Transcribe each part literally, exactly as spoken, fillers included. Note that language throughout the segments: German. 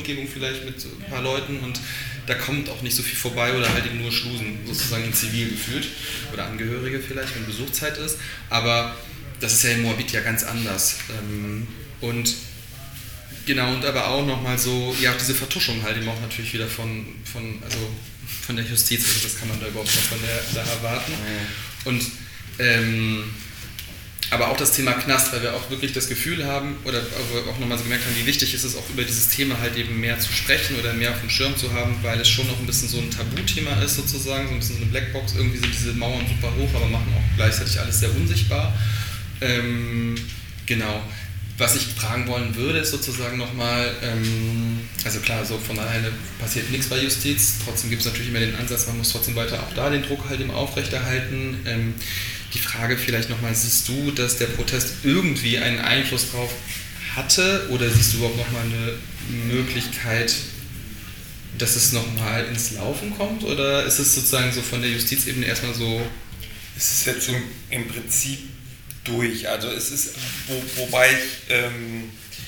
Kundgebung vielleicht mit ein paar Leuten und da kommt auch nicht so viel vorbei oder halt eben nur Schlusen, sozusagen in Zivil gefühlt oder Angehörige vielleicht, wenn Besuchszeit ist, aber das ist ja in Moabit ja ganz anders. Und genau, und aber auch nochmal so, ja, diese Vertuschung halt eben auch natürlich wieder von, von, also von der Justiz, also das kann man da überhaupt noch von der da erwarten. Und ähm, aber auch das Thema Knast, weil wir auch wirklich das Gefühl haben, oder auch nochmal so gemerkt haben, wie wichtig ist es auch über dieses Thema halt eben mehr zu sprechen oder mehr auf dem Schirm zu haben, weil es schon noch ein bisschen so ein Tabuthema ist sozusagen, so ein bisschen so eine Blackbox, irgendwie sind diese Mauern super hoch, aber machen auch gleichzeitig alles sehr unsichtbar. Ähm, genau. Was ich fragen wollen würde, ist sozusagen nochmal, ähm, also klar, so von alleine passiert nichts bei Justiz, trotzdem gibt es natürlich immer den Ansatz, man muss trotzdem weiter auch da den Druck halt eben aufrechterhalten. Ähm, die Frage vielleicht nochmal, siehst du, dass der Protest irgendwie einen Einfluss drauf hatte oder siehst du überhaupt nochmal eine Möglichkeit, dass es nochmal ins Laufen kommt oder ist es sozusagen so von der Justizebene erstmal so? Es ist jetzt im, im Prinzip durch, also es ist, wo, wobei ich, ähm,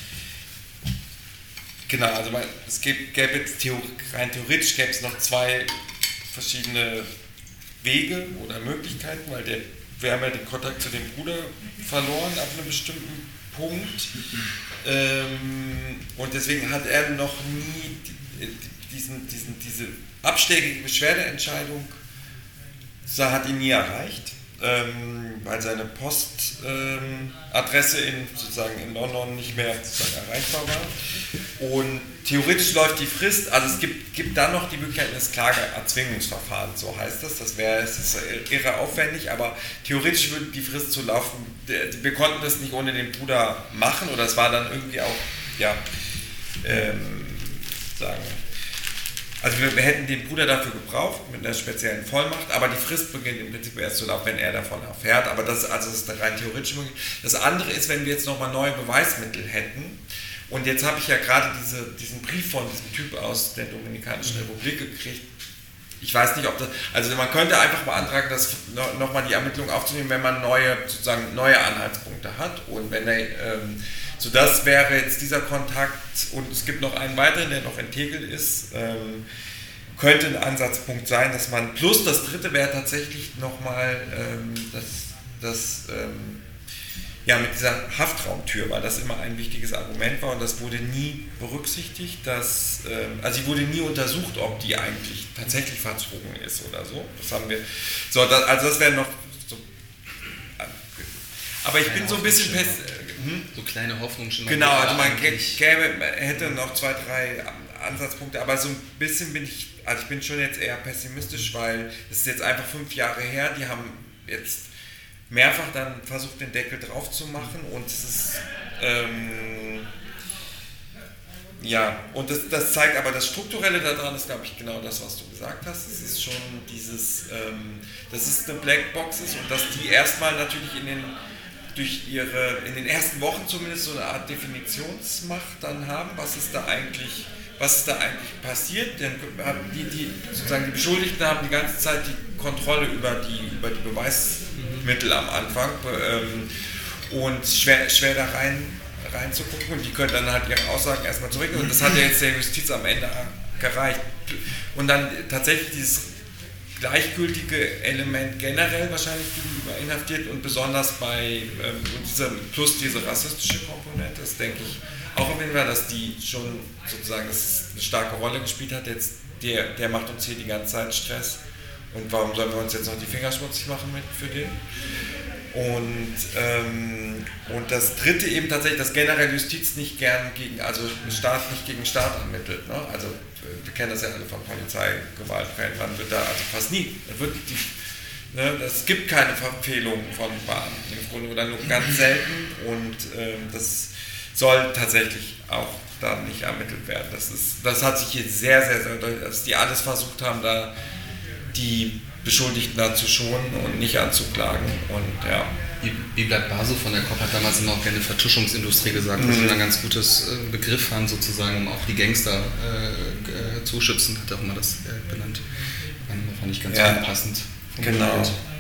genau, also man, es gäbe, gäbe jetzt Theor- rein theoretisch gäbe es noch zwei verschiedene Wege oder Möglichkeiten, weil der, wir haben ja den Kontakt zu dem Bruder verloren ab einem bestimmten Punkt ähm, und deswegen hat er noch nie diesen, diesen, diese abschlägige Beschwerdeentscheidung, das hat ihn nie erreicht. Ähm, weil seine Postadresse ähm, in, sozusagen in London nicht mehr sozusagen erreichbar war. Und theoretisch läuft die Frist, also es gibt, gibt dann noch die Möglichkeit eines Klageerzwingungsverfahrens, so heißt das. Das wäre, es ist irre aufwendig, aber theoretisch würde die Frist so laufen. Wir konnten das nicht ohne den Bruder machen oder es war dann irgendwie auch, ja, ähm, sagen Also wir, wir hätten den Bruder dafür gebraucht, mit einer speziellen Vollmacht, aber die Frist beginnt im Prinzip erst zu laufen, wenn er davon erfährt. Aber das, also das ist eine rein theoretische Möglichkeit. Das andere ist, wenn wir jetzt nochmal neue Beweismittel hätten. Und jetzt habe ich ja gerade diese, diesen Brief von diesem Typ aus der Dominikanischen Republik gekriegt. Ich weiß nicht, ob das, also man könnte einfach beantragen, das nochmal die Ermittlung aufzunehmen, wenn man neue, sozusagen neue Anhaltspunkte hat. Und wenn er, ähm, so das wäre jetzt dieser Kontakt, und es gibt noch einen weiteren, der noch in Tegel ist, ähm, könnte ein Ansatzpunkt sein, dass man, plus das dritte wäre tatsächlich nochmal ähm, das, das ähm, ja, mit dieser Haftraumtür, weil das immer ein wichtiges Argument war und das wurde nie berücksichtigt, dass, ähm, also sie wurde nie untersucht, ob die eigentlich tatsächlich verzogen ist oder so. Das haben wir, so, das, also das wäre noch so, aber ich bin so ein bisschen pess, hm? So kleine Hoffnung schon. Genau, also man gäbe, hätte noch zwei, drei Ansatzpunkte, aber so ein bisschen bin ich, also ich bin schon jetzt eher pessimistisch, weil es ist jetzt einfach fünf Jahre her, die haben jetzt mehrfach dann versucht, den Deckel drauf zu machen und es ist, ähm, ja, und das, das zeigt aber, das Strukturelle daran ist, glaube ich, genau das, was du gesagt hast. Es ist schon dieses, ähm, dass es eine Blackbox ist und dass die erstmal natürlich in den, durch ihre, in den ersten Wochen zumindest so eine Art Definitionsmacht dann haben, was ist da eigentlich, was ist da eigentlich passiert, denn die, die, sozusagen die Beschuldigten haben die ganze Zeit die Kontrolle über die, über die Beweismittel am Anfang ähm, und schwer, schwer da rein, reinzugucken und die können dann halt ihre Aussagen erstmal zurücknehmen und das hat ja jetzt der Justiz am Ende gereicht. Und dann tatsächlich dieses gleichgültige Element generell wahrscheinlich gegenüber inhaftiert und besonders bei ähm, dieser, plus diese rassistische Komponente, das denke ich auch auf jeden Fall, dass die schon sozusagen das eine starke Rolle gespielt hat. Jetzt der, der macht uns hier die ganze Zeit Stress und warum sollen wir uns jetzt noch die Finger schmutzig machen mit für den? Und, ähm, und das dritte eben tatsächlich, dass generell Justiz nicht gern gegen, also Staat nicht gegen Staat ermittelt. Ne? Also wir kennen das ja alle von Polizeigewaltfällen, man wird da also fast nie, wird die, ne, es gibt keine Verfehlungen von Beamten im Grunde oder nur ganz selten und ähm, das soll tatsächlich auch da nicht ermittelt werden. Das, ist, das hat sich jetzt sehr, sehr, sehr deutlich, dass die alles versucht haben, da die Beschuldigten da zu schonen und nicht anzuklagen. Und, ja. Biblat Basu von der K O P hat damals immer auch gerne Vertuschungsindustrie gesagt, mhm. dass wir ein ganz gutes äh, Begriff haben, sozusagen, um auch die Gangster äh, äh, zu schützen, hat er auch immer das äh, benannt. Das fand ich ganz ja. passend. Genau.